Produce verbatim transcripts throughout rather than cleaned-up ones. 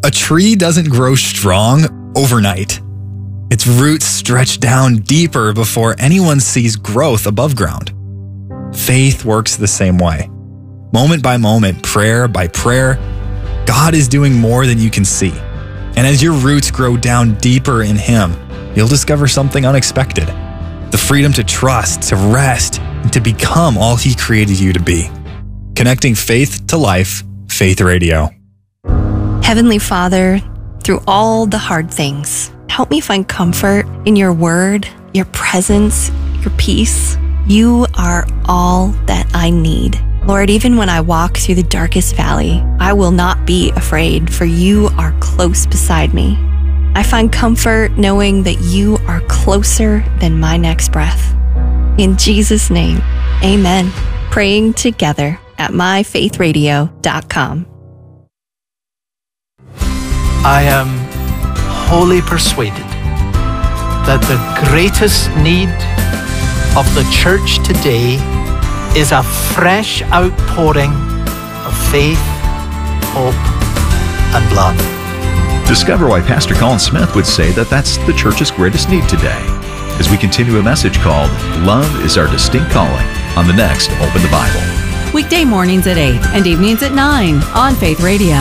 A tree doesn't grow strong overnight. Its roots stretch down deeper before anyone sees growth above ground. Faith works the same way. Moment by moment, prayer by prayer, God is doing more than you can see. And as your roots grow down deeper in Him, you'll discover something unexpected. The freedom to trust, to rest, and to become all He created you to be. Connecting faith to life, Faith Radio. Heavenly Father, through all the hard things, help me find comfort in your word, your presence, your peace. You are all that I need. Lord, even when I walk through the darkest valley, I will not be afraid, for you are close beside me. I find comfort knowing that you are closer than my next breath. In Jesus' name, amen. Praying together at my faith radio dot com. I am wholly persuaded that the greatest need of the church today is a fresh outpouring of faith, hope, and love. Discover why Pastor Colin Smith would say that that's the church's greatest need today, as we continue a message called Love is Our Distinct Calling on the next Open the Bible. Weekday mornings at eight and evenings at nine on Faith Radio.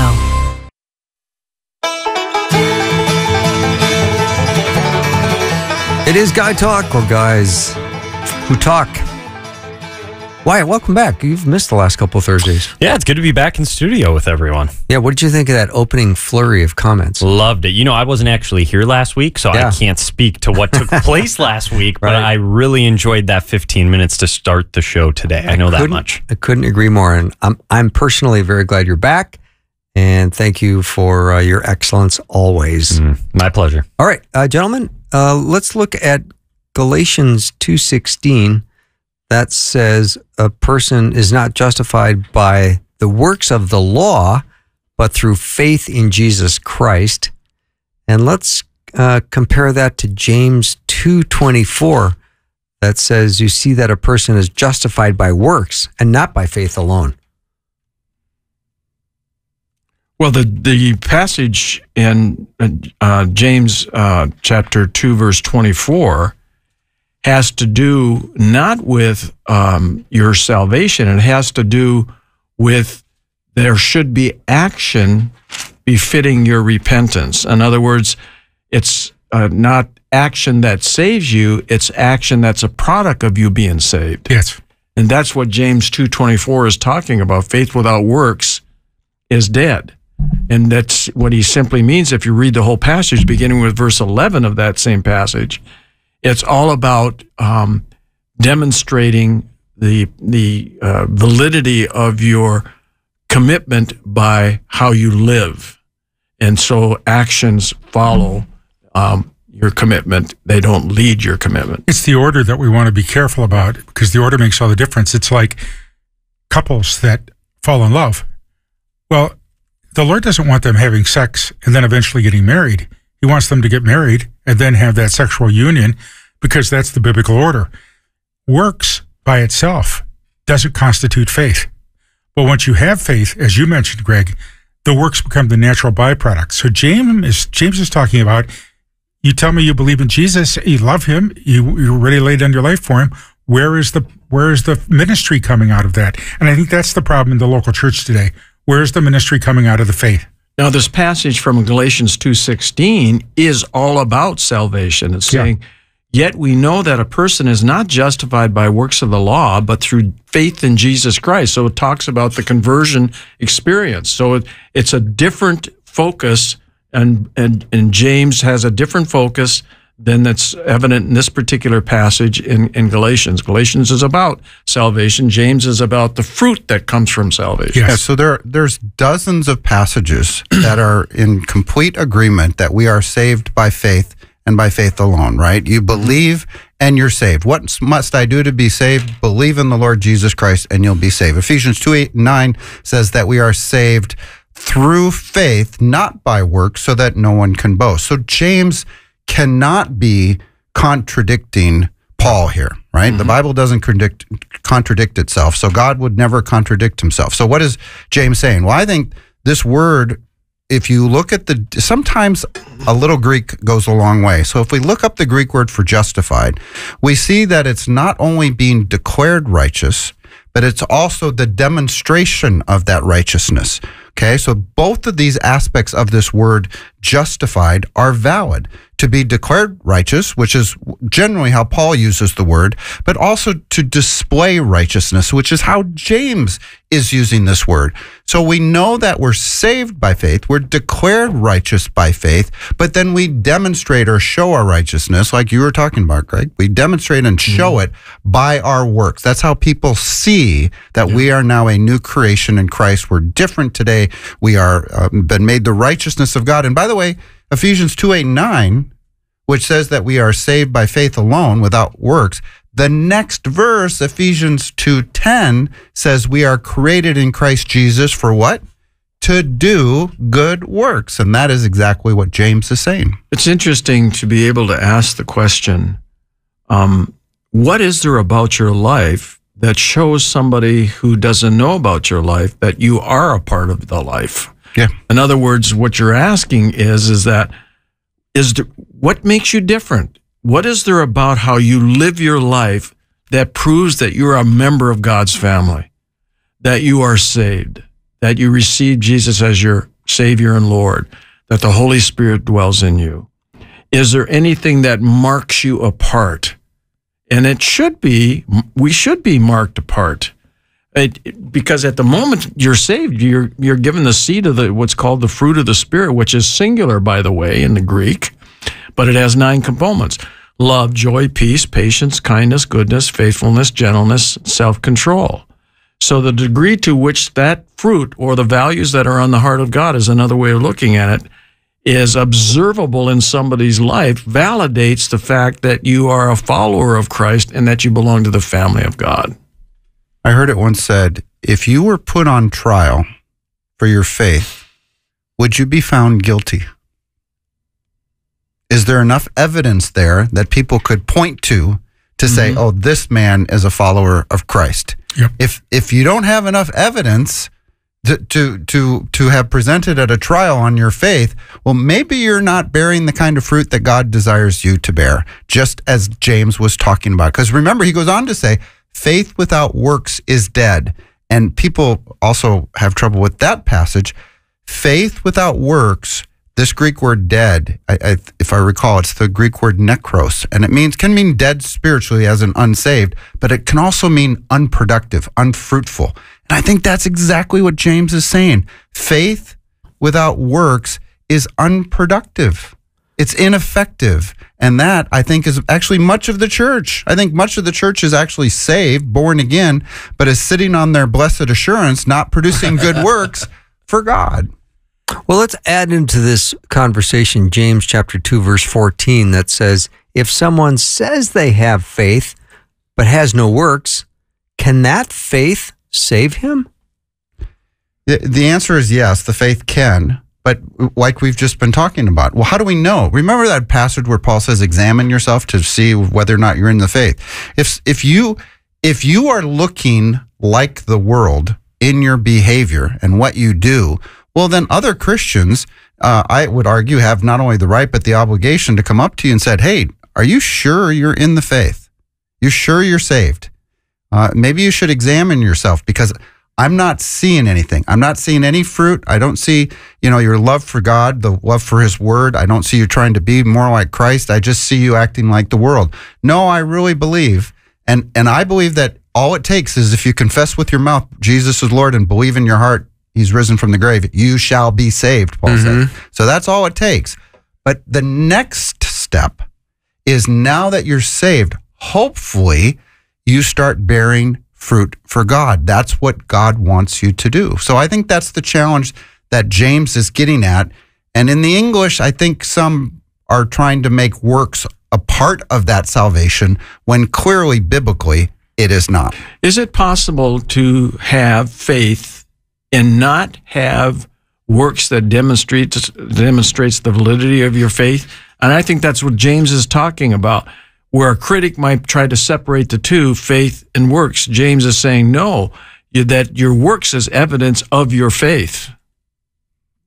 It is Guy Talk, or Guys Who Talk. Wyatt, welcome back. You've missed the last couple of Thursdays. Yeah, it's good to be back in studio with everyone. Yeah, what did you think of that opening flurry of comments? Loved it. You know, I wasn't actually here last week, so yeah. I can't speak to what took place last week, but right. I really enjoyed that fifteen minutes to start the show today. I, I know that much. I couldn't agree more, and I'm, I'm personally very glad you're back, and thank you for uh, your excellence always. Mm, my pleasure. All right, uh, gentlemen, uh, let's look at Galatians two sixteen. That says a person is not justified by the works of the law, but through faith in Jesus Christ. And let's uh, compare that to James two twenty-four. That says you see that a person is justified by works and not by faith alone. Well, the, the passage in uh, James uh, chapter two, verse twenty-four has to do not with um, your salvation. It has to do with there should be action befitting your repentance. In other words, it's uh, not action that saves you, it's action that's a product of you being saved. Yes. And that's what James two twenty-four is talking about. Faith without works is dead. And that's what he simply means. If you read the whole passage, beginning with verse eleven of that same passage, it's all about um, demonstrating the the uh, validity of your commitment by how you live. And so actions follow um, your commitment. They don't lead your commitment. It's the order that we want to be careful about, because the order makes all the difference. It's like couples that fall in love. Well, the Lord doesn't want them having sex and then eventually getting married. He wants them to get married and then have that sexual union, because that's the biblical order. Works by itself doesn't constitute faith. But once you have faith, as you mentioned, Greg, the works become the natural byproduct. So James is, James is talking about, you tell me you believe in Jesus, you love him, you, you already laid down your life for him. Where is the where is the ministry coming out of that? And I think that's the problem in the local church today. Where is the ministry coming out of the faith? Now, this passage from Galatians two sixteen is all about salvation. It's Yeah. saying, yet we know that a person is not justified by works of the law, but through faith in Jesus Christ. So it talks about the conversion experience. So it, it's a different focus, and, and, and James has a different focus than that's evident in this particular passage in, in Galatians. Galatians is about salvation. James is about the fruit that comes from salvation. Yes. Yeah, so there, there's dozens of passages that are in complete agreement that we are saved by faith and by faith alone, right? You believe and you're saved. What must I do to be saved? Believe in the Lord Jesus Christ and you'll be saved. Ephesians two, eight, nine says that we are saved through faith, not by works, so that no one can boast. So James cannot be contradicting Paul here, right? Mm-hmm. The Bible doesn't contradict, contradict itself, so God would never contradict himself. So what is James saying? Well, I think this word if you look at the, sometimes a little Greek goes a long way. So if we look up the Greek word for justified, we see that it's not only being declared righteous, but it's also the demonstration of that righteousness. Okay, so both of these aspects of this word justified are valid. To be declared righteous, which is generally how Paul uses the word, but also to display righteousness, which is how James is using this word. So we know that we're saved by faith, we're declared righteous by faith, but then we demonstrate or show our righteousness, like you were talking about, Greg. We demonstrate and show mm-hmm. it by our works. That's how people see that yeah. we are now a new creation in Christ. We're different today. We are uh, been made the righteousness of God. And by the way, Ephesians two, eight, nine, which says that we are saved by faith alone without works. The next verse, Ephesians two, ten, says we are created in Christ Jesus for what? To do good works. And that is exactly what James is saying. It's interesting to be able to ask the question, um, what is there about your life that shows somebody who doesn't know about your life that you are a part of the life? Yeah. In other words, what you're asking is, is that, is there, what makes you different? What is there about how you live your life that proves that you're a member of God's family, that you are saved, that you receive Jesus as your Savior and Lord, that the Holy Spirit dwells in you? Is there anything that marks you apart? And it should be, we should be marked apart. It, because at the moment you're saved, you're you're given the seed of the what's called the fruit of the Spirit, which is singular, by the way, in the Greek, but it has nine components: love, joy, peace, patience, kindness, goodness, faithfulness, gentleness, self-control. So the degree to which that fruit or the values that are on the heart of God, is another way of looking at it, is observable in somebody's life, validates the fact that you are a follower of Christ and that you belong to the family of God. I heard it once said, if you were put on trial for your faith, would you be found guilty? Is there enough evidence there that people could point to to mm-hmm. say, oh, this man is a follower of Christ? Yep. If if you don't have enough evidence to, to to to have presented at a trial on your faith, well, maybe you're not bearing the kind of fruit that God desires you to bear, just as James was talking about. Because remember, he goes on to say, faith without works is dead. And people also have trouble with that passage. Faith without works, this Greek word dead, I, I, if I recall, it's the Greek word nekros, and it means can mean dead spiritually as an unsaved, but it can also mean unproductive, unfruitful. And I think that's exactly what James is saying. Faith without works is unproductive. It's ineffective. And that, I think, is actually much of the church. I think much of the church is actually saved, born again, but is sitting on their blessed assurance, not producing good works for God. Well, let's add into this conversation James chapter two, verse fourteen, that says, if someone says they have faith, but has no works, can that faith save him? The, the answer is yes, the faith can. But like we've just been talking about, well, how do we know? Remember that passage where Paul says, examine yourself to see whether or not you're in the faith. If if you if you are looking like the world in your behavior and what you do, well, then other Christians, uh, I would argue, have not only the right but the obligation to come up to you and said, hey, are you sure you're in the faith? You sure you're saved? Uh, maybe you should examine yourself, because I'm not seeing anything. I'm not seeing any fruit. I don't see, you know, your love for God, the love for his word. I don't see you trying to be more like Christ. I just see you acting like the world. No, I really believe. And, and I believe that all it takes is if you confess with your mouth Jesus is Lord and believe in your heart he's risen from the grave, you shall be saved, Paul mm-hmm. said. So that's all it takes. But the next step is, now that you're saved, hopefully you start bearing fruit for God. That's what God wants you to do. So I think that's the challenge that James is getting at. And in the English, I think some are trying to make works a part of that salvation, when clearly, biblically, it is not. Is it possible to have faith and not have works that demonstrates demonstrates the validity of your faith? And I think that's what James is talking about. Where a critic might try to separate the two, faith and works, James is saying, no, that your works is evidence of your faith.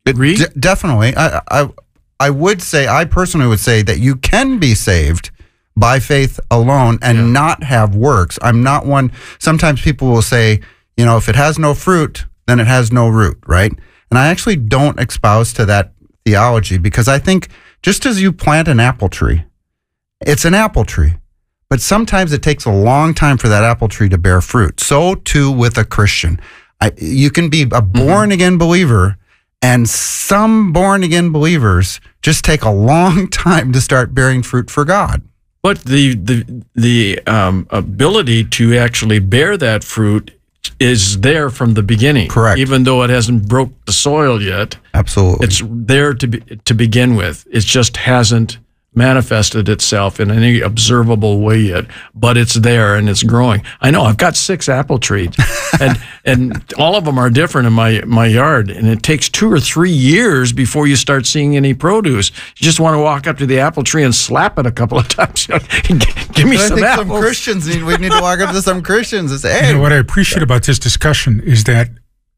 Agree? D- definitely. I, I I would say, I personally would say that you can be saved by faith alone and yeah. not have works. I'm not one. Sometimes people will say, you know, if it has no fruit, then it has no root, right? And I actually don't espouse to that theology, because I think just as you plant an apple tree, it's an apple tree, but sometimes it takes a long time for that apple tree to bear fruit. So too with a Christian. I, you can be a born again believer, and some born again believers just take a long time to start bearing fruit for God. But the the the um, ability to actually bear that fruit is there from the beginning. Correct. Even though it hasn't broke the soil yet. Absolutely. It's there to be, to begin with. It just hasn't manifested itself in any observable way yet, but it's there and it's growing. I know I've got six apple trees, and and all of them are different in my my yard, and it takes two or three years before you start seeing any produce. You just want to walk up to the apple tree and slap it a couple of times. Give me but some I think apples. Some Christians need, we need to walk up to some Christians and say, "Hey." You know, what I appreciate about this discussion is that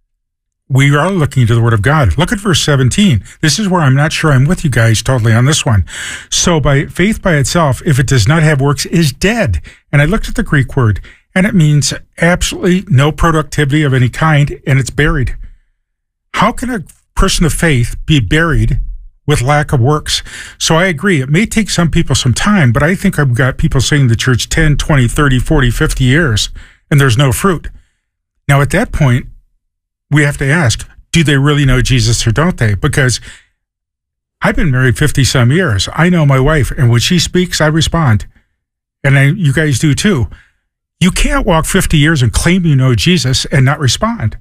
we are looking to the Word of God. Look at verse seventeen. This is where I'm not sure I'm with you guys totally on this one. So by faith by itself, if it does not have works, is dead. And I looked at the Greek word, and it means absolutely no productivity of any kind, and it's buried. How can a person of faith be buried with lack of works? So I agree. It may take some people some time, but I think I've got people saying the church ten, twenty, thirty, forty, fifty years, and there's no fruit. Now at that point, we have to ask, do they really know Jesus or don't they? Because I've been married fifty some years. I know my wife, and when she speaks, I respond. And I, you guys do too. You can't walk fifty years and claim you know Jesus and not respond.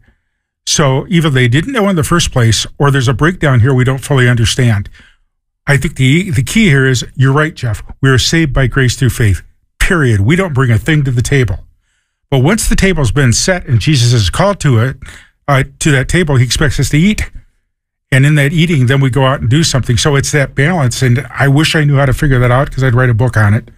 So either they didn't know in the first place, or there's a breakdown here we don't fully understand. I think the the key here is, you're right, Jeff. We are saved by grace through faith, period. We don't bring a thing to the table. But once the table's been set and Jesus is called to it, Uh, to that table, he expects us to eat. And in that eating, then we go out and do something. So it's that balance. And I wish I knew how to figure that out, because I'd write a book on it.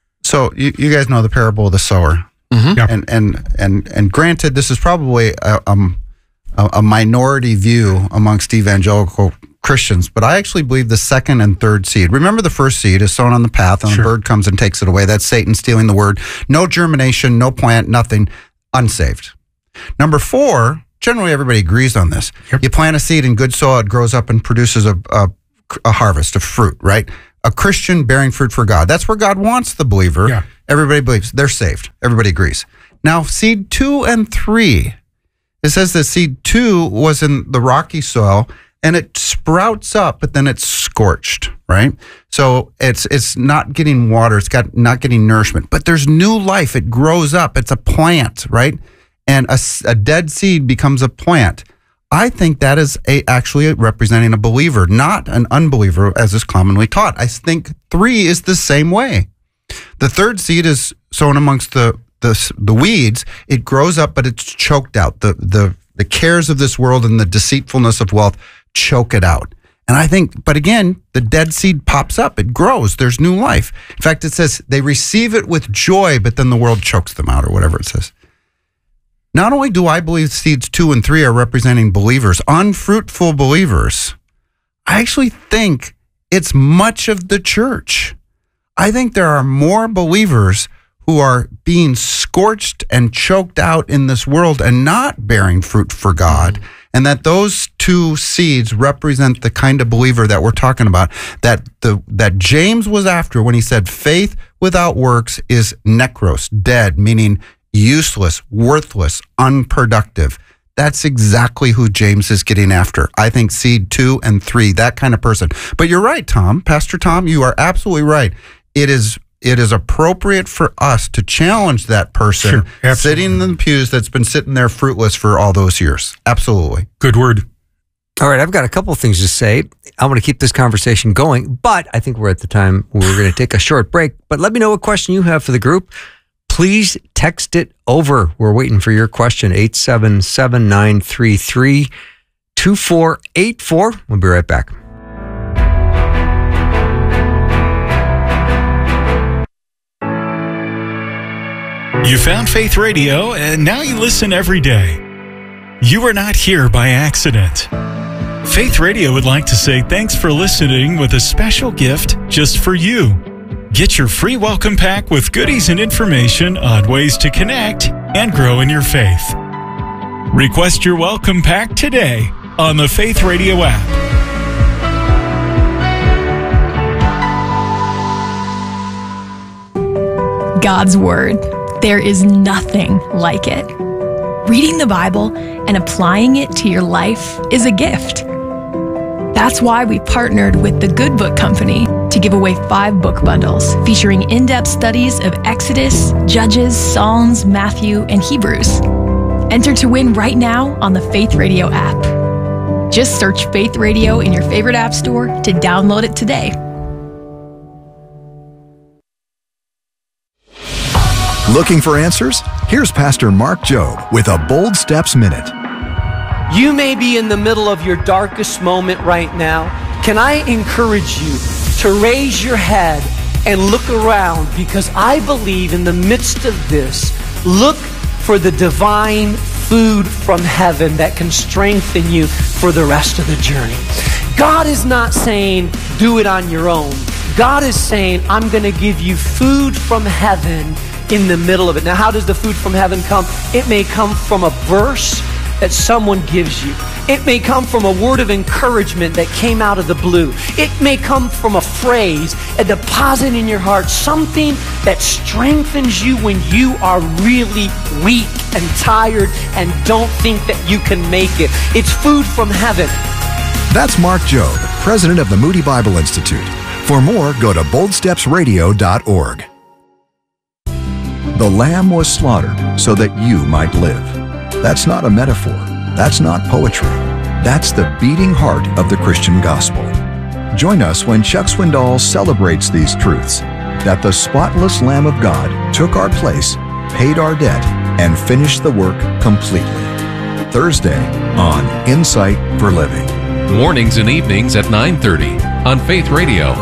So you, you guys know the parable of the sower. Mm-hmm. Yep. And, and, and, and granted, this is probably a, um, a, a minority view amongst evangelical Christians, but I actually believe the second and third seed. Remember, the first seed is sown on the path, and Sure. a bird comes and takes it away. That's Satan stealing the word. No germination, no plant, nothing. Unsaved. Number four, generally everybody agrees on this. Yep. You plant a seed in good soil, it grows up and produces a, a, a harvest of fruit, right? A Christian bearing fruit for God. That's where God wants the believer. Yeah. Everybody believes. They're saved. Everybody agrees. Now, seed two and three, it says that seed two was in the rocky soil, and it sprouts up, but then it's scorched, right? So it's it's not getting water. It's got not getting nourishment, but there's new life. It grows up. It's a plant, right? And a, a dead seed becomes a plant. I think that is a, actually representing a believer, not an unbeliever, as is commonly taught. I think three is the same way. The third seed is sown amongst the the, the weeds. It grows up, but it's choked out. The, the, the cares of this world and the deceitfulness of wealth choke it out. And I think, but again, the dead seed pops up. It grows. There's new life. In fact, it says they receive it with joy, but then the world chokes them out, or whatever it says. Not only do I believe seeds two and three are representing believers, unfruitful believers, I actually think it's much of the church. I think there are more believers who are being scorched and choked out in this world and not bearing fruit for God, and that those two seeds represent the kind of believer that we're talking about, that the that James was after when he said faith without works is necros, dead, meaning useless, worthless, unproductive. That's exactly who James is getting after. I think seed two and three, that kind of person. But you're right, Tom, Pastor Tom, you are absolutely right. It is it is appropriate for us to challenge that person Sure, sitting in the pews that's been sitting there fruitless for all those years. Absolutely. Good word. All right, I've got a couple of things to say. I want to keep this conversation going, but I think we're at the time where we're going to take a short break. But let me know what question you have for the group. Please text it over. We're waiting for your question, eight seven seven, nine three three, two four eight four. We'll be right back. You found Faith Radio, and now you listen every day. You are not here by accident. Faith Radio would like to say thanks for listening with a special gift just for you. Get your free welcome pack with goodies and information on ways to connect and grow in your faith. Request your welcome pack today on the Faith Radio app. God's Word. There is nothing like it. Reading the Bible and applying it to your life is a gift. That's why we partnered with the Good Book Company to give away five book bundles featuring in-depth studies of Exodus, Judges, Psalms, Matthew, and Hebrews. Enter to win right now on the Faith Radio app. Just search Faith Radio in your favorite app store to download it today. Looking for answers? Here's Pastor Mark Jobe with a Bold Steps Minute. You may be in the middle of your darkest moment right now. Can I encourage you to raise your head and look around, because I believe in the midst of this, look for the divine food from heaven that can strengthen you for the rest of the journey. God is not saying do it on your own. God is saying I'm going to give you food from heaven in the middle of it. Now, how does the food from heaven come? It may come from a verse that someone gives you. It may come from a word of encouragement that came out of the blue. It may come from a phrase, a deposit in your heart, something that strengthens you when you are really weak and tired and don't think that you can make it. It's food from heaven. That's Mark Jobe, president of the Moody Bible Institute. For more, go to bold steps radio dot org. The Lamb was slaughtered so that you might live. That's not a metaphor. That's not poetry. That's the beating heart of the Christian gospel. Join us when Chuck Swindoll celebrates these truths, that the spotless Lamb of God took our place, paid our debt, and finished the work completely. Thursday on Insight for Living. Mornings and evenings at nine thirty on Faith Radio.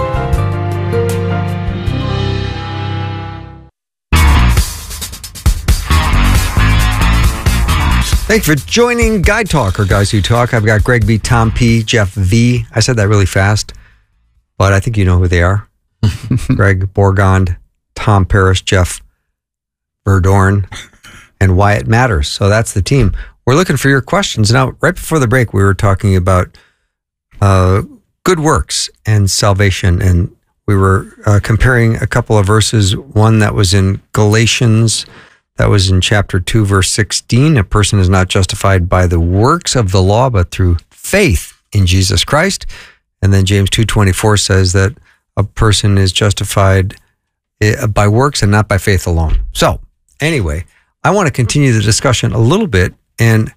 Thanks for joining Guy Talk, or Guys Who Talk. I've got Greg B., Tom P., Jeff V. I said that really fast, but I think you know who they are. Greg Borgond, Tom Paris, Jeff Verdorn, and Wyatt Matters. So that's the team. We're looking for your questions. Now, right before the break, we were talking about uh, good works and salvation, and we were uh, comparing a couple of verses, one that was in Galatians. That was in chapter two, verse sixteen. A person is not justified by the works of the law, but through faith in Jesus Christ. And then James two twenty-four says that a person is justified by works and not by faith alone. So anyway, I want to continue the discussion a little bit. And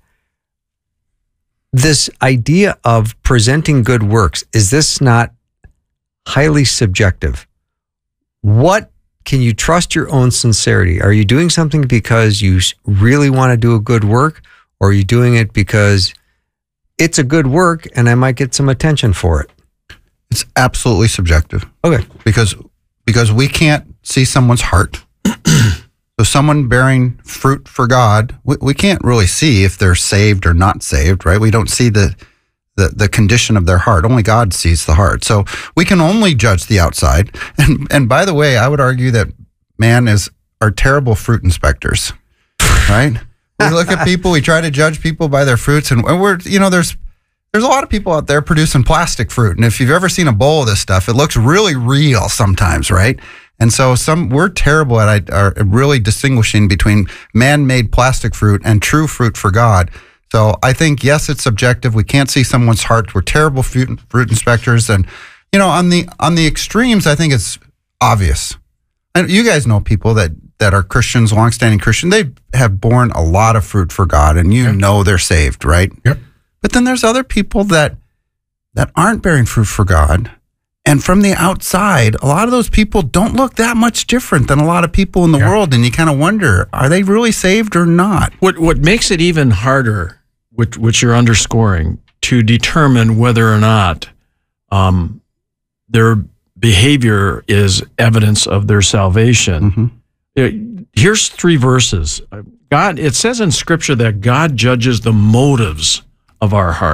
this idea of presenting good works, is this not highly subjective? What Can you trust your own sincerity? Are you doing something because you really want to do a good work, or are you doing it because it's a good work and I might get some attention for it? It's absolutely subjective. Okay. Because because we can't see someone's heart. So someone bearing fruit for God, we, we can't really see if they're saved or not saved, right? We don't see the The, the condition of their heart. Only God sees the heart. So we can only judge the outside. And and by the way, I would argue that man is are terrible fruit inspectors, right? We look at people, we try to judge people by their fruits, and we're, you know, there's there's a lot of people out there producing plastic fruit. And if you've ever seen a bowl of this stuff, it looks really real sometimes, right? And so some we're terrible at are really distinguishing between man-made plastic fruit and true fruit for God. So I think, yes, it's subjective. We can't see someone's heart. We're terrible fruit, fruit inspectors. And, you know, on the on the extremes, I think it's obvious. And you guys know people that, that are Christians, longstanding Christian. They have borne a lot of fruit for God, and you yep. know they're saved, right? Yep. But then there's other people that that aren't bearing fruit for God. And from the outside, a lot of those people don't look that much different than a lot of people in the yep. world. And you kind of wonder, are they really saved or not? What What makes it even harder, which, which you're underscoring, to determine whether or not um, their behavior is evidence of their salvation. Mm-hmm. It, here's three verses. God, it says in Scripture that God judges the motives of our heart.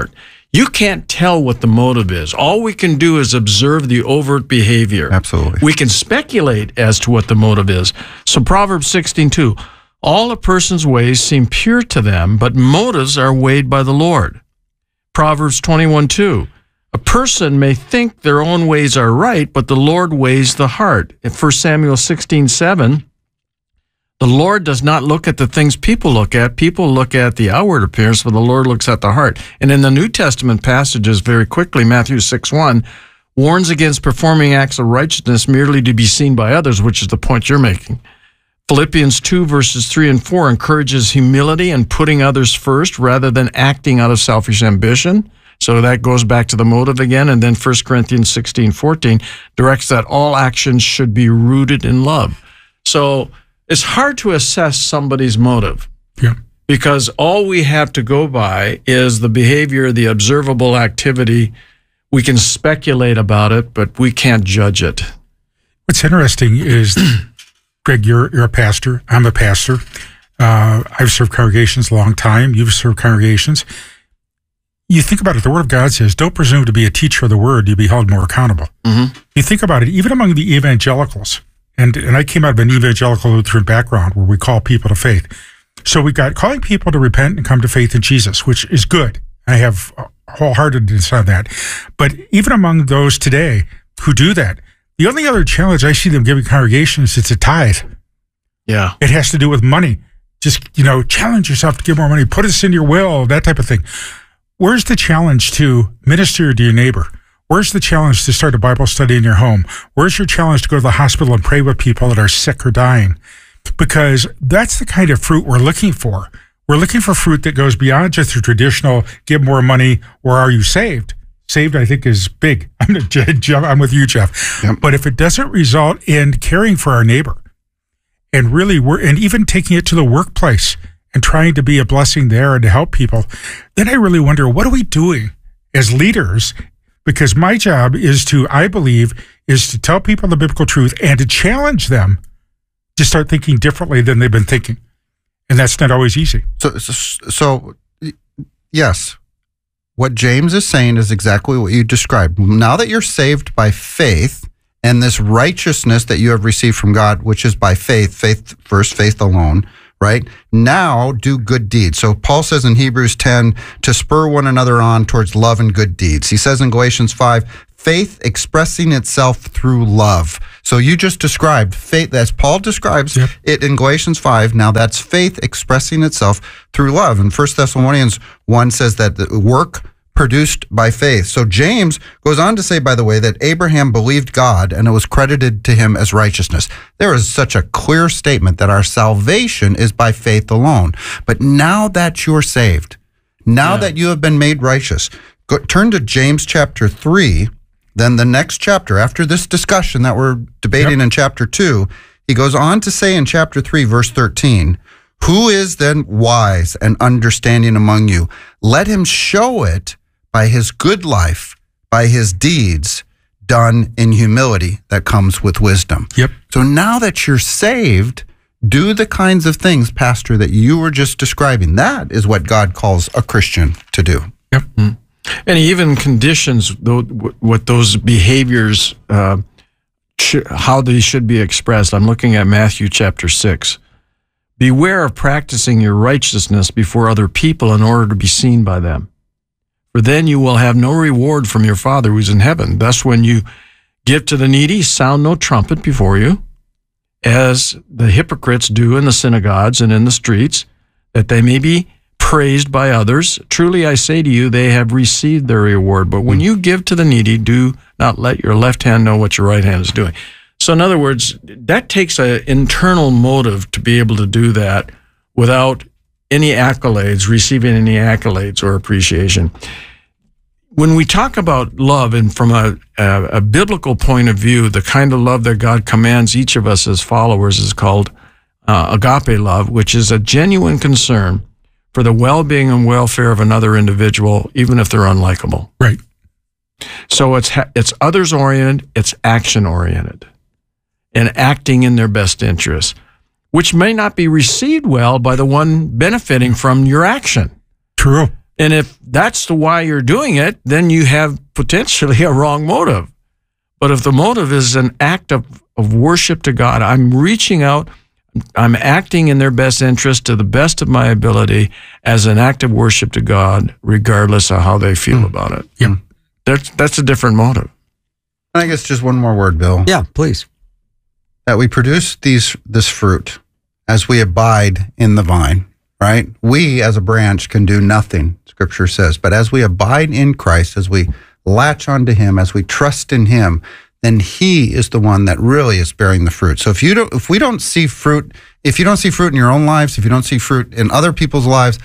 You can't tell what the motive is. All we can do is observe the overt behavior. Absolutely. We can speculate as to what the motive is. So Proverbs sixteen two, all a person's ways seem pure to them, but motives are weighed by the Lord. Proverbs twenty-one two, a person may think their own ways are right, but the Lord weighs the heart. In First Samuel sixteen seven, the Lord does not look at the things people look at. People look at the outward appearance, but the Lord looks at the heart. And in the New Testament passages, very quickly, Matthew six one warns against performing acts of righteousness merely to be seen by others, which is the point you're making. Philippians two verses three and four encourages humility and putting others first rather than acting out of selfish ambition. So that goes back to the motive again. And then First Corinthians sixteen fourteen directs that all actions should be rooted in love. So it's hard to assess somebody's motive. Yeah. Because all we have to go by is the behavior, the observable activity. We can speculate about it, but we can't judge it. What's interesting is, Greg, you're, you're a pastor. I'm a pastor. Uh, I've served congregations a long time. You've served congregations. You think about it, the Word of God says, don't presume to be a teacher of the Word, you'll be held more accountable. Mm-hmm. You think about it, even among the evangelicals, and, and I came out of an evangelical Lutheran background where we call people to faith. So we got calling people to repent and come to faith in Jesus, which is good. I have wholeheartedness on that. But even among those today who do that, the only other challenge I see them giving congregations is a tithe. Yeah. It has to do with money. Just, you know, challenge yourself to give more money, put this in your will, that type of thing. Where's the challenge to minister to your neighbor? Where's the challenge to start a Bible study in your home? Where's your challenge to go to the hospital and pray with people that are sick or dying? Because that's the kind of fruit we're looking for. We're looking for fruit that goes beyond just the traditional give more money or are you saved? Saved, I think, is big. I'm, I'm with you, Jeff. Yep. But if it doesn't result in caring for our neighbor and really, we're, and even taking it to the workplace and trying to be a blessing there and to help people, then I really wonder, what are we doing as leaders? Because my job is to, I believe, is to tell people the biblical truth and to challenge them to start thinking differently than they've been thinking. And that's not always easy. So, so, so yes, what James is saying is exactly what you described. Now that you're saved by faith and this righteousness that you have received from God, which is by faith, faith first, faith alone, right? Now do good deeds. So Paul says in Hebrews ten to spur one another on towards love and good deeds. He says in Galatians five, faith expressing itself through love. So you just described faith, as Paul describes yep. it in Galatians five. Now that's faith expressing itself through love. And First Thessalonians one says that the work produced by faith. So James goes on to say, by the way, that Abraham believed God and it was credited to him as righteousness. There is such a clear statement that our salvation is by faith alone. But now that you're saved, now yeah. that you have been made righteous, go, turn to James chapter three. Then the next chapter, after this discussion that we're debating yep. in chapter two, he goes on to say in chapter three, verse thirteen, who is then wise and understanding among you? Let him show it by his good life, by his deeds done in humility that comes with wisdom. Yep. So now that you're saved, do the kinds of things, Pastor, that you were just describing. That is what God calls a Christian to do. Yep. Mm-hmm. And he even conditions what those behaviors, uh, sh- how they should be expressed. I'm looking at Matthew chapter six. Beware of practicing your righteousness before other people in order to be seen by them. For then you will have no reward from your Father who's in heaven. Thus, when you give to the needy, sound no trumpet before you, as the hypocrites do in the synagogues and in the streets, that they may be praised by others. Truly I say to you, they have received their reward. But when you give to the needy, do not let your left hand know what your right hand is doing. So in other words, that takes an internal motive to be able to do that without any accolades, receiving any accolades or appreciation. When we talk about love, and from a, a, a biblical point of view, the kind of love that God commands each of us as followers is called uh, agape love, which is a genuine concern for the well-being and welfare of another individual, even if they're unlikable. Right. So it's it's others-oriented, it's action-oriented, and acting in their best interest, which may not be received well by the one benefiting from your action. True. And if that's the why you're doing it, then you have potentially a wrong motive. But if the motive is an act of, of worship to God, I'm reaching out, I'm acting in their best interest to the best of my ability as an act of worship to God, regardless of how they feel mm. about it. Yeah. That's, that's a different motive. I guess just one more word, Bill. Yeah, please. That we produce these this fruit as we abide in the vine, right? We as a branch can do nothing, Scripture says. But as we abide in Christ, as we latch onto Him, as we trust in Him, then He is the one that really is bearing the fruit. So if you don't, if we don't see fruit, if you don't see fruit in your own lives, if you don't see fruit in other people's lives,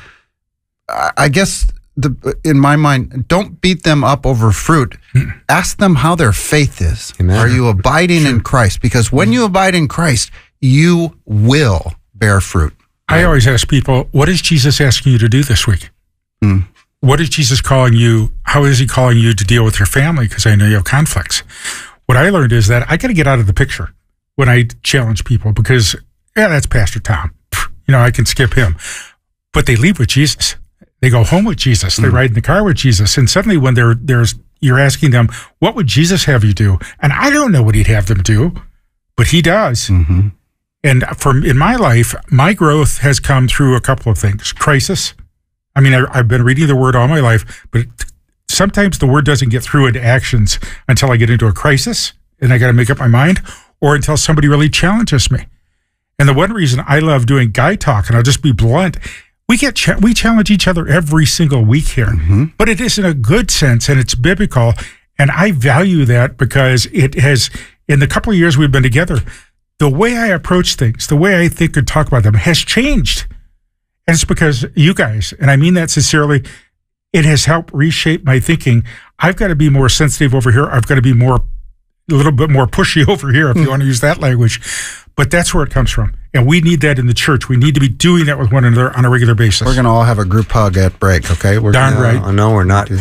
I guess the, in my mind, don't beat them up over fruit. Mm. Ask them how their faith is. Amen. Are you abiding sure. in Christ? Because when you abide in Christ, you will bear fruit. I always ask people, what is Jesus asking you to do this week? Mm. What is Jesus calling you? How is He calling you to deal with your family? Because I know you have conflicts. What I learned is that I got to get out of the picture when I challenge people because, yeah, that's Pastor Tom. You know, I can skip him. But they leave with Jesus. They go home with Jesus. They mm. ride in the car with Jesus. And suddenly when they're, there's, you're asking them, what would Jesus have you do? And I don't know what He'd have them do, but He does. Mm-hmm. And from in my life, my growth has come through a couple of things. Crisis. I mean, I, I've been reading the Word all my life, but sometimes the Word doesn't get through into actions until I get into a crisis and I got to make up my mind, or until somebody really challenges me. And the one reason I love doing Guy Talk, and I'll just be blunt, we get cha- we challenge each other every single week here, mm-hmm. but it is in a good sense and it's biblical. And I value that because it has, in the couple of years we've been together, the way I approach things, the way I think and talk about them has changed. And it's because you guys, and I mean that sincerely, it has helped reshape my thinking. I've got to be more sensitive over here. I've got to be more, a little bit more pushy over here, if you want to use that language. But that's where it comes from. And we need that in the church. We need to be doing that with one another on a regular basis. We're going to all have a group hug at break, okay? We're Darn gonna, right. Uh, no, we're not.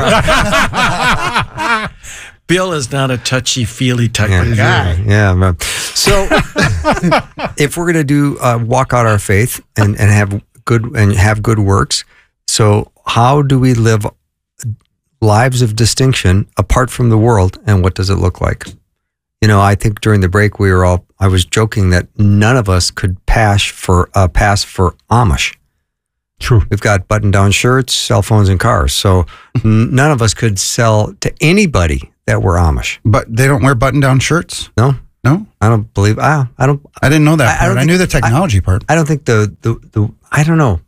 Bill is not a touchy-feely type yeah, of guy. Yeah. Man. So if we're going to do uh, walk out our faith and, and have good and have good works, so how do we live lives of distinction apart from the world, and what does it look like? You know, I think during the break we were all, I was joking that none of us could pass for uh, pass for Amish. True. We've got button-down shirts, cell phones, and cars. So n- none of us could sell to anybody that we're Amish. But they don't wear button-down shirts? No. No? I don't believe, I, I don't. I didn't know that I, I, part. I, think, knew the technology I, part. I don't think the, the, the I don't know.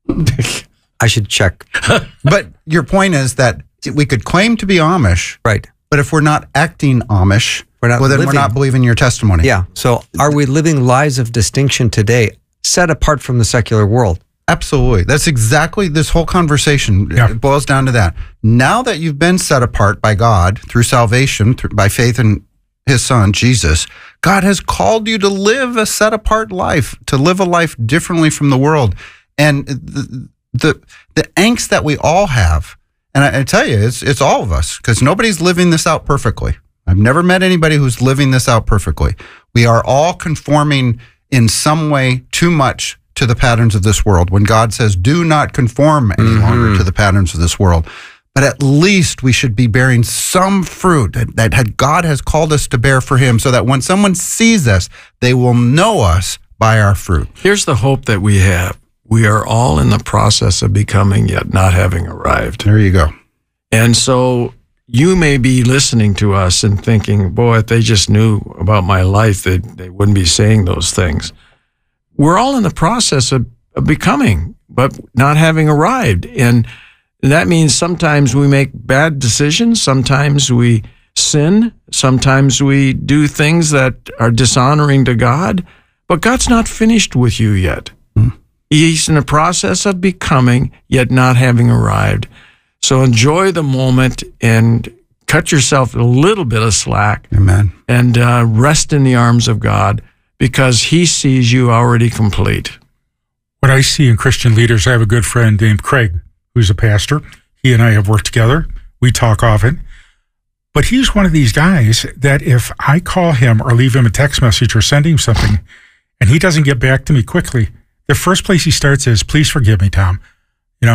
I should check. But your point is that we could claim to be Amish. Right. But if we're not acting Amish, we're not well, then living. we're not believing your testimony. Yeah. So are we living lives of distinction today, set apart from the secular world? Absolutely. That's exactly this whole conversation. Yeah. It boils down to that. Now that you've been set apart by God through salvation, through, by faith in His Son, Jesus, God has called you to live a set apart life, to live a life differently from the world. And the the, the angst that we all have, and I, I tell you, it's, it's all of us, because nobody's living this out perfectly. I've never met anybody who's living this out perfectly. We are all conforming in some way too much to the patterns of this world, when God says, do not conform any mm-hmm. longer to the patterns of this world. But at least we should be bearing some fruit that, that God has called us to bear for Him, so that when someone sees us, they will know us by our fruit. Here's the hope that we have. We are all in the process of becoming, yet not having arrived. There you go. And so you may be listening to us and thinking, boy, if they just knew about my life, they, they wouldn't be saying those things. We're all in the process of, of becoming, but not having arrived. And that means sometimes we make bad decisions. Sometimes we sin. Sometimes we do things that are dishonoring to God. But God's not finished with you yet. Hmm. He's in the process of becoming, yet not having arrived. So enjoy the moment and cut yourself a little bit of slack. Amen. And uh, rest in the arms of God, because He sees you already complete. What I see in Christian leaders, I have a good friend named Craig, who's a pastor. He and I have worked together. We talk often. But he's one of these guys that if I call him or leave him a text message or send him something and he doesn't get back to me quickly, the first place he starts is, please forgive me, Tom. You know,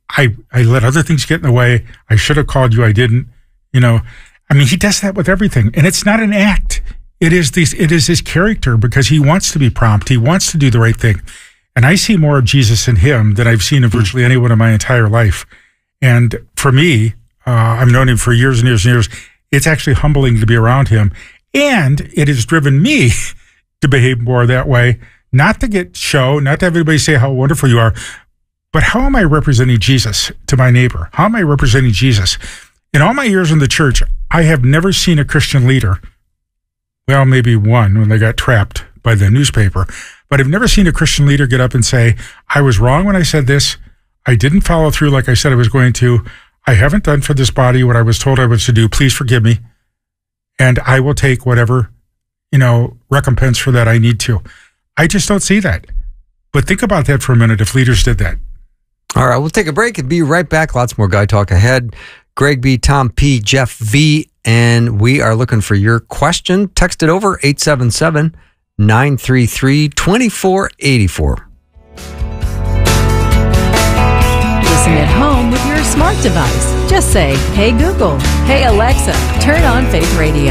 I, I let other things get in the way. I should have called you. I didn't. You know, I mean, he does that with everything. And it's not an act. It is these, it is his character, because he wants to be prompt. He wants to do the right thing. And I see more of Jesus in him than I've seen in virtually anyone in my entire life. And for me, uh, I've known him for years and years and years. It's actually humbling to be around him. And it has driven me to behave more that way, not to get show, not to have everybody say how wonderful you are, but how am I representing Jesus to my neighbor? How am I representing Jesus? In all my years in the church, I have never seen a Christian leader, well, maybe one when they got trapped by the newspaper, but I've never seen a Christian leader get up and say, I was wrong when I said this. I didn't follow through like I said I was going to. I haven't done for this body what I was told I was to do. Please forgive me. And I will take whatever, you know, recompense for that I need to. I just don't see that. But think about that for a minute if leaders did that. All right, we'll take a break and be right back. Lots more Guy Talk ahead. Greg B., Tom P., Jeff V., and we are looking for your question. Text it over, eight seven seven, nine three three, two four eight four. Listen at home with your smart device. Just say, hey Google, hey Alexa, turn on Faith Radio.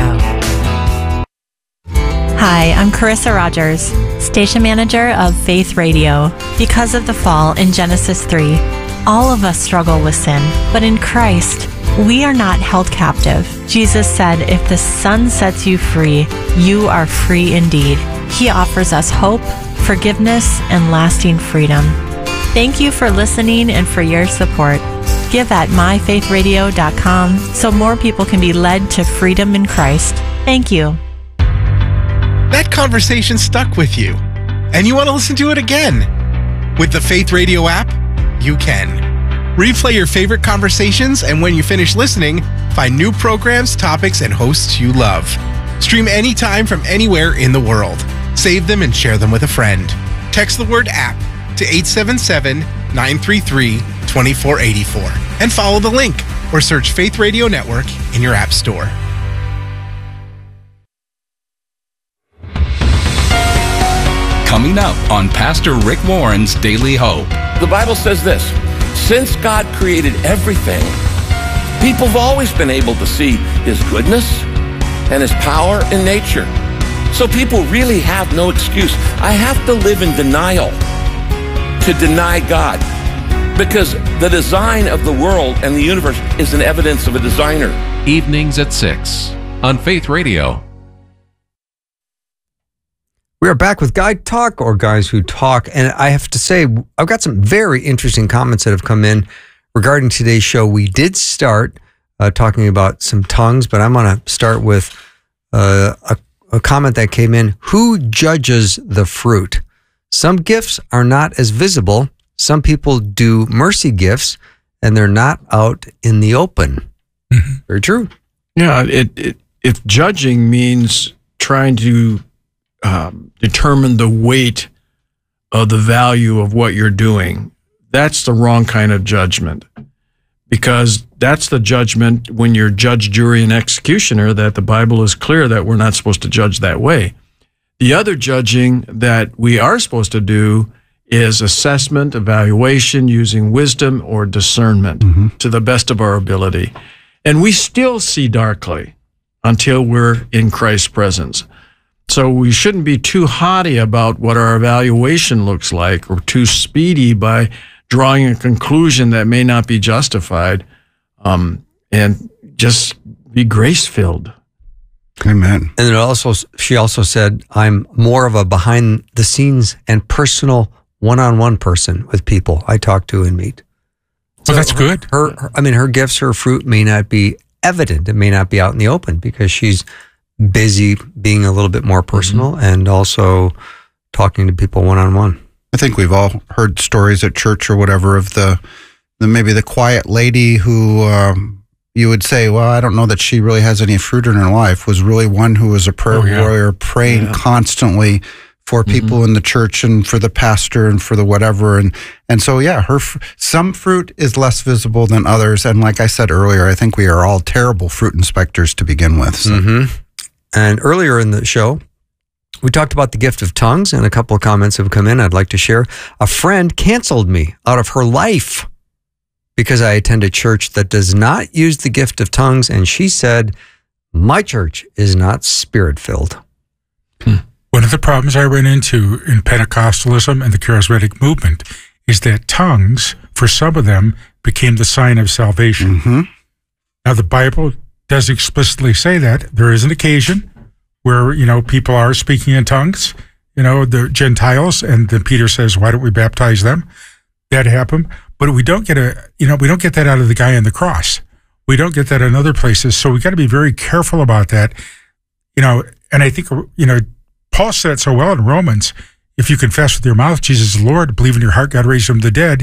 Hi, I'm Carissa Rogers, station manager of Faith Radio. Because of the fall in Genesis three, all of us struggle with sin, but in Christ, we are not held captive. Jesus said, if the Son sets you free, you are free indeed. He offers us hope, forgiveness, and lasting freedom. Thank you for listening and for your support. Give at my faith radio dot com so more people can be led to freedom in Christ. Thank you. That conversation stuck with you, and you want to listen to it again. With the Faith Radio app, you can. Replay your favorite conversations, and when you finish listening, find new programs, topics, and hosts you love. Stream anytime from anywhere in the world. Save them and share them with a friend. Text the word app to eight seven seven, nine three three, two four eight four and follow the link or search Faith Radio Network in your app store. Coming up on Pastor Rick Warren's Daily Hope. The Bible says this, since God created everything, people have always been able to see His goodness and His power in nature. So people really have no excuse. I have to live in denial to deny God, because the design of the world and the universe is an evidence of a designer. Evenings at six on Faith Radio. We are back with Guy Talk, or Guys Who Talk, and I have to say, I've got some very interesting comments that have come in regarding today's show. We did start uh, talking about some tongues, but I'm going to start with uh, a, a comment that came in. Who judges the fruit? Some gifts are not as visible. Some people do mercy gifts, and they're not out in the open. Mm-hmm. Very true. Yeah, it, it if judging means trying to um, determine the weight of the value of what you're doing, that's the wrong kind of judgment. Because that's the judgment when you're judge, jury, and executioner, that the Bible is clear that we're not supposed to judge that way. The other judging that we are supposed to do is assessment, evaluation, using wisdom or discernment mm-hmm. to the best of our ability. And we still see darkly until we're in Christ's presence. So we shouldn't be too haughty about what our evaluation looks like, or too speedy by drawing a conclusion that may not be justified, um, and just be grace-filled. Amen. And it also, she also said, I'm more of a behind-the-scenes and personal one-on-one person with people I talk to and meet. So well, that's good. Her, her, I mean, her gifts, her fruit may not be evident. It may not be out in the open because she's busy being a little bit more personal mm-hmm. and also talking to people one-on-one. I think we've all heard stories at church or whatever of the, the maybe the quiet lady who um, you would say, well, I don't know that she really has any fruit in her life, was really one who was a prayer oh, yeah. warrior, praying yeah. constantly for people mm-hmm. in the church and for the pastor and for the whatever. And and so, yeah, her some fruit is less visible than others. And like I said earlier, I think we are all terrible fruit inspectors to begin with. So. Mm-hmm. And earlier in the show, we talked about the gift of tongues, and a couple of comments have come in I'd like to share. A friend canceled me out of her life because I attend a church that does not use the gift of tongues. And she said, my church is not spirit-filled. Hmm. One of the problems I ran into in Pentecostalism and the charismatic movement is that tongues, for some of them, became the sign of salvation. Mm-hmm. Now, the Bible does explicitly say that. There is an occasion where, you know, people are speaking in tongues, you know, the Gentiles, and then Peter says, why don't we baptize them? That happened. But we don't get a, you know, we don't get that out of the guy on the cross. We don't get that in other places. So we got to be very careful about that. You know, and I think, you know, Paul said it so well in Romans, if you confess with your mouth Jesus is Lord, believe in your heart God raised him from the dead,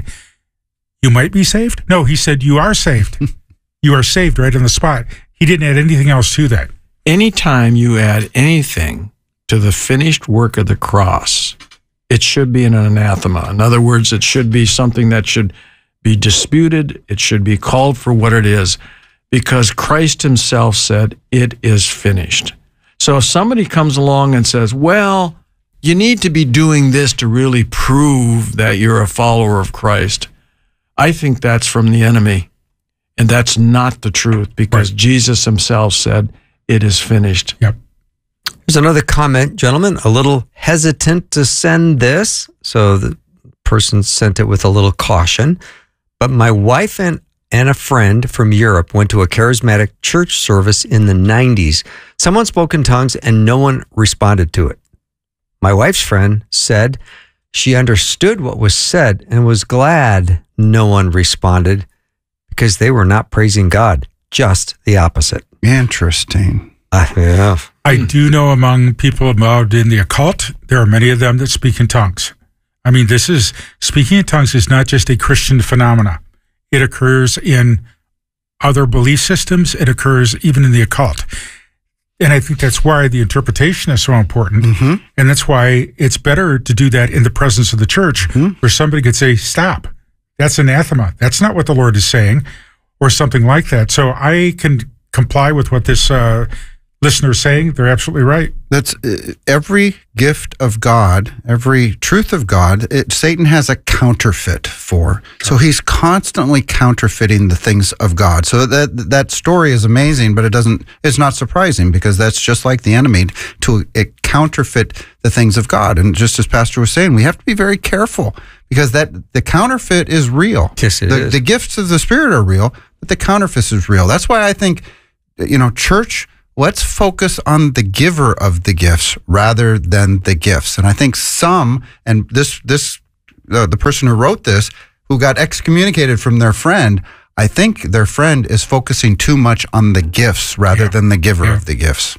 you might be saved. No, he said you are saved. You are saved right on the spot. He didn't add anything else to that. Anytime you add anything to the finished work of the cross, it should be an anathema. In other words, it should be something that should be disputed. It should be called for what it is, because Christ himself said, it is finished. So if somebody comes along and says, well, you need to be doing this to really prove that you're a follower of Christ, I think that's from the enemy. And that's not the truth, because right. Jesus himself said, it is finished. Yep. There's another comment, gentlemen, a little hesitant to send this. So the person sent it with a little caution. But my wife and, and a friend from Europe went to a charismatic church service in the nineties. Someone spoke in tongues and no one responded to it. My wife's friend said she understood what was said and was glad no one responded because they were not praising God, just the opposite. Interesting. Uh, yeah. I do know among people involved in the occult, there are many of them that speak in tongues. I mean, this is, speaking in tongues is not just a Christian phenomena. It occurs in other belief systems. It occurs even in the occult. And I think that's why the interpretation is so important. Mm-hmm. And that's why it's better to do that in the presence of the church, mm-hmm. where somebody could say, stop, that's anathema. That's not what the Lord is saying, or something like that. So I can comply with what this uh, listener is saying. They're absolutely right. That's uh, every gift of God, every truth of God, it, Satan has a counterfeit for. So he's constantly counterfeiting the things of God. So that that story is amazing, but it doesn't. It's not surprising, because that's just like the enemy to it counterfeit the things of God. And just as Pastor was saying, we have to be very careful, because that the counterfeit is real. Yes, it the, is. The gifts of the Spirit are real, but the counterfeit is real. That's why I think, you know, church, let's focus on the giver of the gifts rather than the gifts. And I think some, and this, this, uh, the person who wrote this, who got excommunicated from their friend, I think their friend is focusing too much on the gifts rather yeah. than the giver yeah. of the gifts.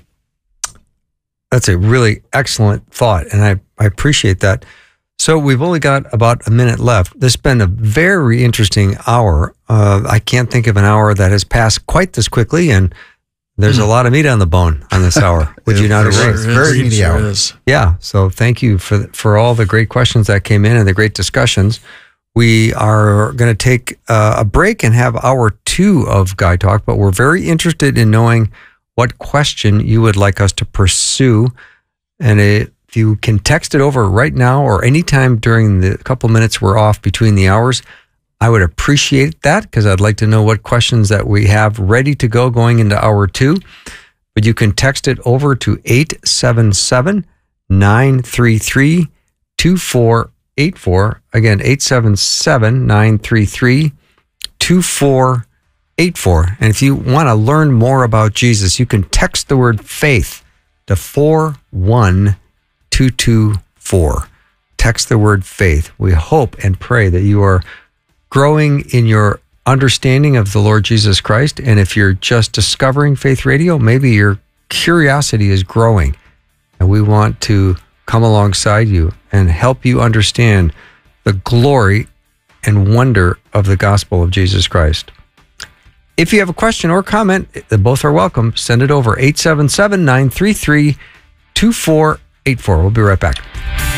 That's a really excellent thought, and I, I appreciate that. So we've only got about a minute left. This has been a very interesting hour. Uh, I can't think of an hour that has passed quite this quickly, and there's mm. a lot of meat on the bone on this hour. Would you not agree? It's very meaty hour. Yeah. So thank you for for all the great questions that came in and the great discussions. We are going to take uh, a break and have hour two of Guy Talk, but we're very interested in knowing what question you would like us to pursue. And if you can text it over right now or anytime during the couple minutes we're off between the hours, I would appreciate that, because I'd like to know what questions that we have ready to go going into hour two. But you can text it over to eight seven seven, nine three three, two four eight four. Again, eight seven seven, nine three three, two four eight four. And if you want to learn more about Jesus, you can text the word faith to four one two two four. Text the word faith. We hope and pray that you are growing in your understanding of the Lord Jesus Christ. And if you're just discovering Faith Radio, maybe your curiosity is growing. And we want to come alongside you and help you understand the glory and wonder of the gospel of Jesus Christ. If you have a question or comment, both are welcome. Send it over eight seven seven, nine three three, two four eight four. We'll be right back.